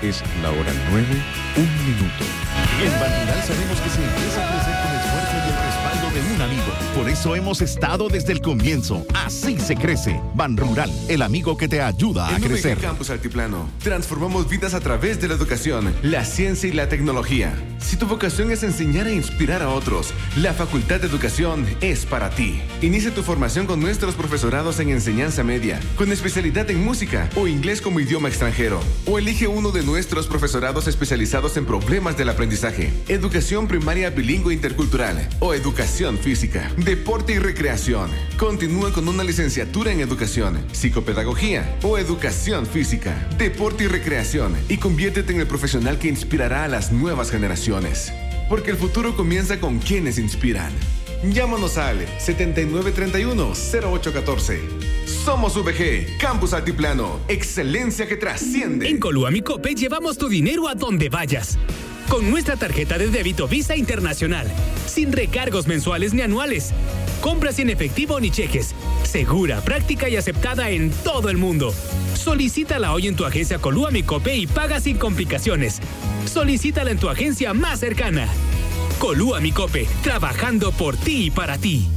Es la hora 9:01. En Banrural sabemos que se empieza a crecer con esfuerzo y el respaldo de un amigo. Por eso hemos estado desde el comienzo. Así se crece. Banrural, el amigo que te ayuda a crecer. En Campus Altiplano, transformamos vidas a través de la educación, la ciencia y la tecnología. Si tu vocación es enseñar e inspirar a otros, la Facultad de Educación es para ti. Inicia tu formación con nuestros profesorados en enseñanza media, con especialidad en música o inglés como idioma extranjero. O elige uno de nuestros profesorados especializados en problemas del aprendizaje, educación primaria bilingüe intercultural o educación física, deporte y recreación. Continúa con una licenciatura en educación, psicopedagogía o educación física, deporte y recreación y conviértete en el profesional que inspirará a las nuevas generaciones. Porque el futuro comienza con quienes inspiran. Llámanos al 7931-0814. Somos VG, Campus Altiplano, excelencia que trasciende. En Coluamicope llevamos tu dinero a donde vayas. Con nuestra tarjeta de débito Visa Internacional, sin recargos mensuales ni anuales. Compras sin efectivo ni cheques. Segura, práctica y aceptada en todo el mundo. Solicítala hoy en tu agencia Coluamicope y paga sin complicaciones. Solicítala en tu agencia más cercana. Coluamicope, trabajando por ti y para ti.